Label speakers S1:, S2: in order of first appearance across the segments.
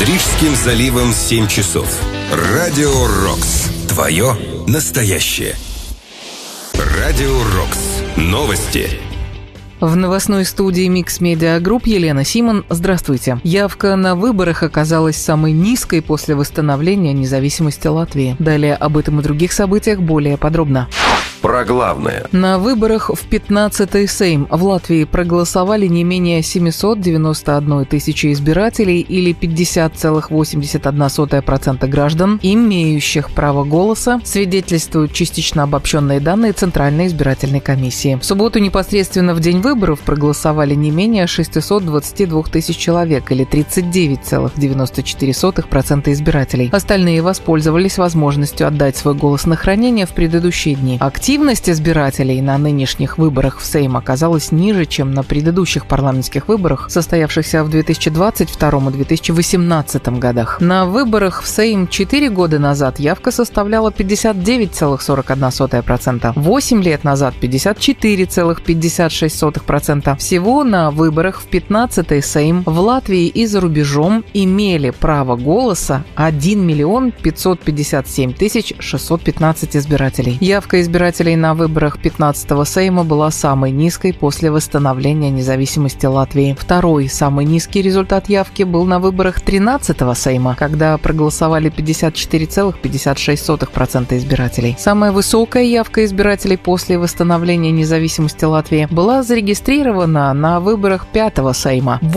S1: Над Рижским заливом 7 часов. Радио Рокс. Твое настоящее. Радио Рокс. Новости.
S2: В новостной студии Mix Media Group Елена Симон. Здравствуйте. Явка на выборах оказалась самой низкой после восстановления независимости Латвии. Далее об этом и других событиях более подробно.
S3: Про главное.
S2: На выборах в 15-й Сейм в Латвии проголосовали не менее 791 тысячи избирателей или 50,81% граждан, имеющих право голоса, свидетельствуют частично обобщенные данные Центральной избирательной комиссии. В субботу непосредственно в день выборов проголосовали не менее 622 тысяч человек или 39,94% избирателей. Остальные воспользовались возможностью отдать свой голос на хранение в предыдущие дни. Активность избирателей на нынешних выборах в Сейм оказалась ниже, чем на предыдущих парламентских выборах, состоявшихся в 2022 и 2018 годах. На выборах в Сейм 4 года назад явка составляла 59,41%, 8 лет назад 54,56%. Всего на выборах в 15-й Сейм в Латвии и за рубежом имели право голоса 1 557 615 избирателей. Явка избирателей на выборах 15-го Сейма была самой низкой после восстановления независимости Латвии. Второй, самый низкий результат явки был на выборах 13-го Сейма, когда проголосовали 54,56% избирателей. Самая высокая явка избирателей после восстановления независимости Латвии была зарегистрирована на выборах 5-го Сейма –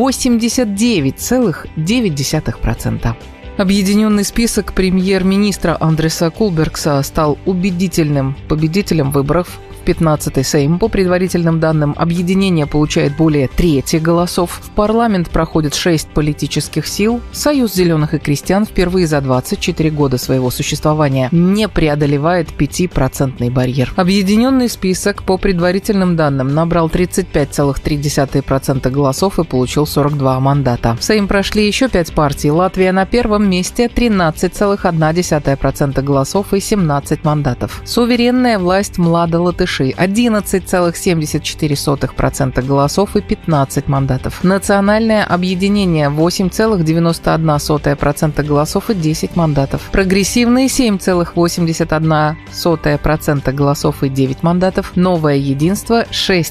S2: 89,9%. Объединенный список премьер-министра Андреса Кулбергса стал убедительным победителем выборов в 15-й Сейм. По предварительным данным, объединение получает более трети голосов. В парламент проходит 6 политических сил. Союз зеленых и крестьян впервые за 24 года своего существования не преодолевает 5% барьер. Объединенный список по предварительным данным набрал 35,3% голосов и получил 42 мандата. В Сейм прошли еще 5 партий. Латвия на первом месте 13,1% голосов и 17 мандатов. Суверенная власть Млада Латыши 11,74% голосов и 15 мандатов. Национальное объединение 8,91% голосов и 10 мандатов. Прогрессивные 7,81% голосов и 9 мандатов. Новое единство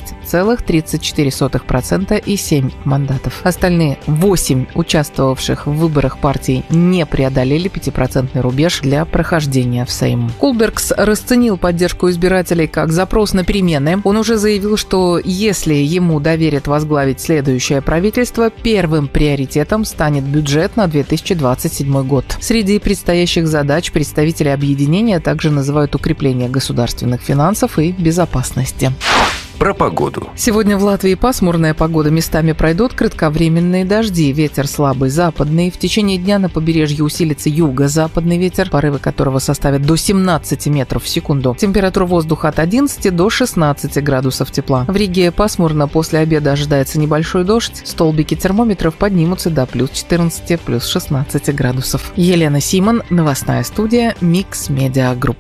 S2: 6,34% и 7 мандатов. Остальные 8 участвовавших в выборах партий не преодолели 5% рубеж для прохождения в Сейм. Кулбергс расценил поддержку избирателей как запрос на перемены. Он уже заявил, что если ему доверят возглавить следующее правительство, первым приоритетом станет бюджет на 2027 год. Среди предстоящих задач представители объединения также называют укрепление государственных финансов и безопасности.
S3: Про погоду.
S2: Сегодня в Латвии пасмурная погода. Местами пройдут кратковременные дожди. Ветер слабый западный. В течение дня на побережье усилится юго-западный ветер, порывы которого составят до 17 метров в секунду. Температура воздуха от 11 до 16 градусов тепла. В Риге пасмурно. После обеда ожидается небольшой дождь. Столбики термометров поднимутся до плюс 14, плюс 16 градусов. Елена Симон, новостная студия Mix Media Group.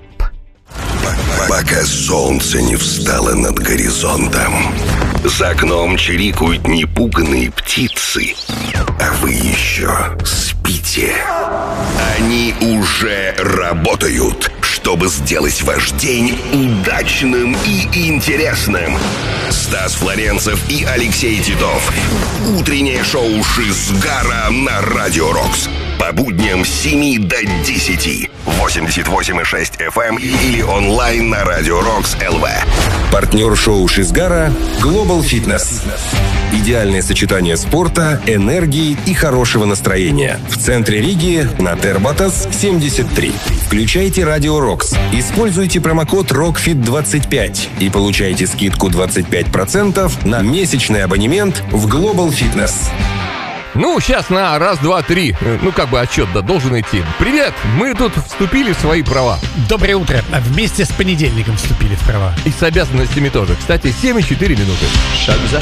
S4: Пока солнце не встало над горизонтом, за окном чирикают непуганные птицы, а вы еще спите. Они уже работают, чтобы сделать ваш день удачным и интересным. Стас Флоренцев и Алексей Титов. Утреннее шоу «Шизгара» на Радио Рокс. По будням с 7 до 10. 88,6 FM или онлайн на Радио Рокс ЛВ.
S1: Партнер шоу «Шизгара» – Global Fitness. Идеальное сочетание спорта, энергии и хорошего настроения. В центре Риги на Тербатас 73. Включайте Радио Рокс. Используйте промокод ROCKFIT25 и получайте скидку 25% на месячный абонемент в Global Fitness.
S5: Ну, сейчас на раз, два, три. Отчет должен идти. Привет, мы тут вступили в свои права.
S6: Доброе утро. Вместе с понедельником вступили в права.
S5: И с обязанностями тоже. Кстати, 7,4 минуты.
S7: Шаг за